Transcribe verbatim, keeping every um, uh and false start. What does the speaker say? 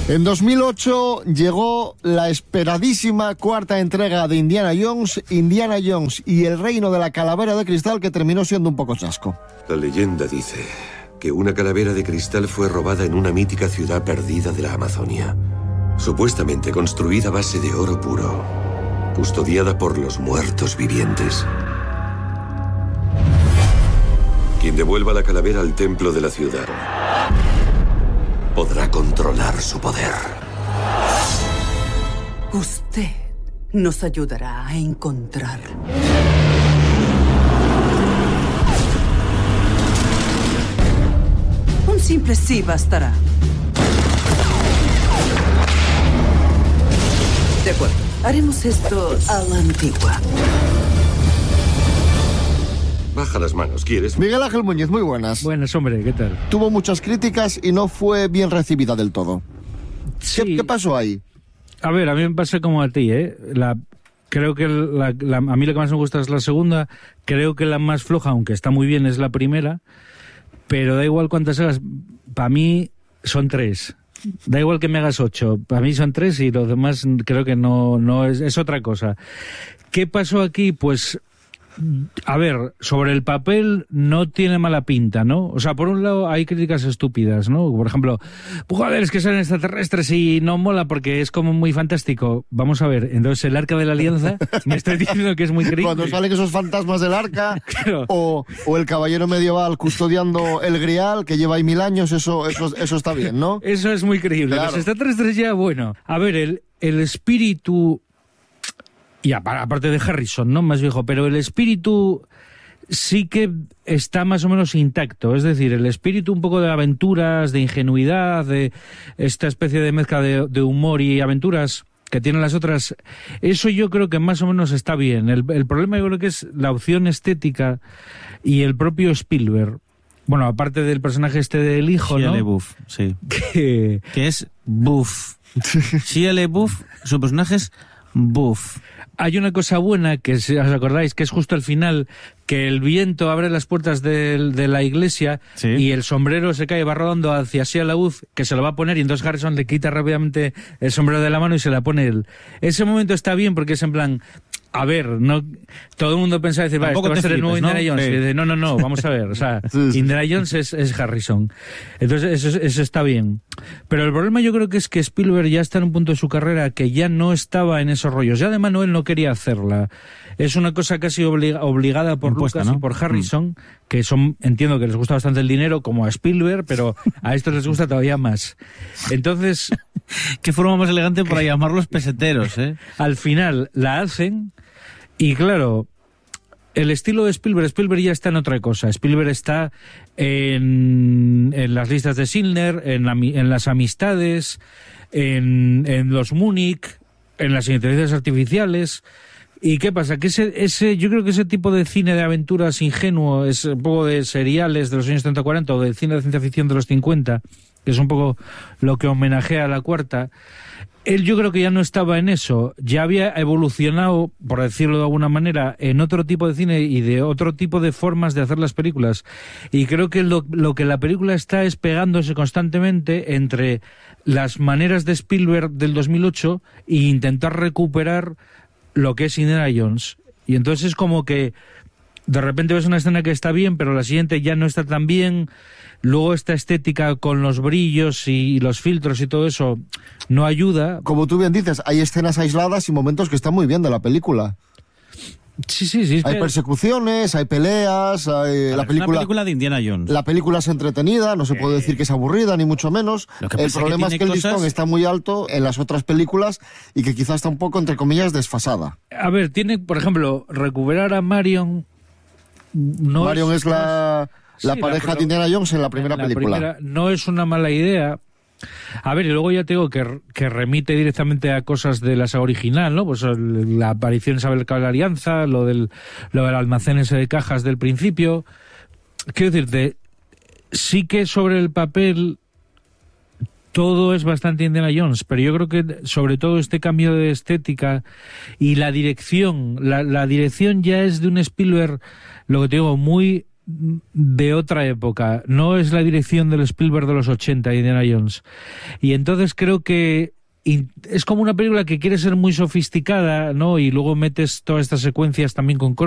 En dos mil ocho llegó la esperadísima cuarta entrega de Indiana Jones, Indiana Jones y el reino de la calavera de cristal, que terminó siendo un poco chasco. La leyenda dice que una calavera de cristal fue robada en una mítica ciudad perdida de la Amazonia, supuestamente construida a base de oro puro, custodiada por los muertos vivientes. Quien devuelva la calavera al templo de la ciudad podrá controlar su poder. Usted nos ayudará a encontrar. Un simple sí bastará. De acuerdo, haremos esto a la antigua. Baja las manos, ¿quieres? Miguel Ángel Muñiz, muy buenas. Buenas, hombre, ¿qué tal? Tuvo muchas críticas y no fue bien recibida del todo. Sí. ¿Qué, ¿Qué pasó ahí? A ver, a mí me pasa como a ti, ¿eh? La, creo que la, la, a mí lo que más me gusta es la segunda. Creo que la más floja, aunque está muy bien, es la primera. Pero da igual cuántas hagas. Para mí son tres. Da igual que me hagas ocho. Para mí son tres y los demás creo que no, no es, es otra cosa. ¿Qué pasó aquí? Pues... A ver, sobre el papel no tiene mala pinta, ¿no? O sea, por un lado hay críticas estúpidas, ¿no? Por ejemplo, pues joder, es que salen extraterrestres y no mola porque es como muy fantástico. Vamos a ver, entonces el Arca de la Alianza, me estoy diciendo que es muy creíble. Cuando salen esos fantasmas del Arca, claro. o, o el caballero medieval custodiando el Grial, que lleva ahí mil años, eso, eso, eso está bien, ¿no? Eso es muy creíble. Claro. Los extraterrestres ya, bueno. A ver, el, el espíritu... Y aparte de Harrison, ¿no? Más viejo, pero el espíritu sí que está más o menos intacto. Es decir, el espíritu un poco de aventuras, de ingenuidad, de esta especie de mezcla de, de humor y aventuras que tienen las otras, eso yo creo que más o menos está bien. El, el problema yo creo que es la opción estética y el propio Spielberg. Bueno, aparte del personaje este del hijo, Shia ¿no? LaBeouf, sí. Que... que es buff. Shia LaBeouf, su personaje es buff. Hay una cosa buena, que si os acordáis, que es justo al final, que el viento abre las puertas de, de la iglesia, sí, y el sombrero se cae, va rodando hacia Shia LaBeouf, que se lo va a poner, y entonces Harrison le quita rápidamente el sombrero de la mano y se la pone él. Ese momento está bien porque es en plan... A ver, no, todo el mundo pensaba decir, va, esto va a ser el nuevo Indiana Jones. Sí. Y dice, no, no, no, vamos a ver. O sea, sí, sí. Indiana Jones es, es Harrison. Entonces, eso, eso está bien. Pero el problema yo creo que es que Spielberg ya está en un punto de su carrera que ya no estaba en esos rollos. Ya además no, él no quería hacerla. Es una cosa casi obliga, obligada por Impuesta, Lucas, ¿no? Y por Harrison, mm. que son, entiendo que les gusta bastante el dinero, como a Spielberg, pero a estos les gusta todavía más. Entonces... Qué forma más elegante para llamarlos peseteros, ¿eh? Al final la hacen y claro, el estilo de Spielberg, Spielberg ya está en otra cosa. Spielberg está en, en las listas de Schindler, en, la, en las amistades, en, en los Múnich, en las inteligencias artificiales. ¿Y qué pasa? Que ese, ese, yo creo que ese tipo de cine de aventuras ingenuo, es un poco de seriales de los años treinta cuarenta o del cine de ciencia ficción de los cincuenta, que es un poco lo que homenajea a la cuarta, él yo creo que ya no estaba en eso, ya había evolucionado, por decirlo de alguna manera, en otro tipo de cine y de otro tipo de formas de hacer las películas. Y creo que lo, lo que la película está es pegándose constantemente entre las maneras de Spielberg del dos mil ocho e intentar recuperar lo que es Indiana Jones. Y entonces es como que de repente ves una escena que está bien, pero la siguiente ya no está tan bien. Luego esta estética con los brillos y los filtros y todo eso no ayuda. Como tú bien dices, hay escenas aisladas y momentos que están muy bien de la película. Sí, sí, sí. Hay que... persecuciones, hay peleas, hay... la película, es una película de Indiana Jones. La película es entretenida, no se puede decir que es aburrida, ni mucho menos. El problema es que, es que el listón cosas... está muy alto en las otras películas y que quizás está un poco, entre comillas, desfasada. A ver, tiene, por ejemplo, recuperar a Marion... No Marion es, es la... La sí, pareja la, de Indiana Jones en la primera la película. Primera, no es una mala idea. A ver, y luego ya te digo que, que remite directamente a cosas de la saga original, ¿no? Pues la aparición de Isabel de la Alianza, lo del, lo del almacén ese de cajas del principio. Quiero decirte, sí que sobre el papel todo es bastante Indiana Jones, pero yo creo que sobre todo este cambio de estética y la dirección, la, la dirección ya es de un Spielberg, lo que te digo, muy... de otra época, no es la dirección del Spielberg de los ochenta, Indiana Jones. Y entonces creo que es como una película que quiere ser muy sofisticada, ¿no? Y luego metes todas estas secuencias también con